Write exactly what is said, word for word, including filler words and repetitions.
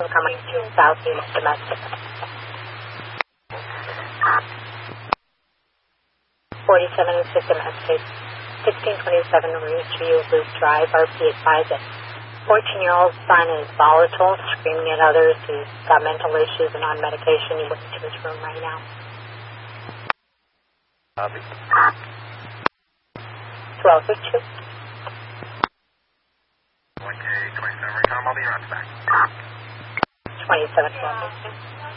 coming to Southeast domestic. forty-seven and six domestic. sixteen twenty-seven Ridgeview Loop Drive, R P advised it. fourteen-year-old son is volatile, screaming at others. He's got mental issues and on medication. He's going to his room right now. Copy. twelve fifty-two. one K twenty-seven, recom, I'll be around back. twenty-seven twelve.